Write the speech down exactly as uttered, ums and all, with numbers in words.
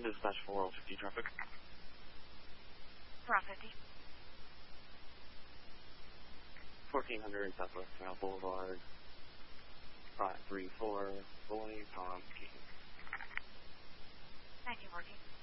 Dispatch four oh fifty traffic. four fifty. fourteen hundred Southwest Canal Boulevard. five three four, Boy Tom King. nineteen fourteen.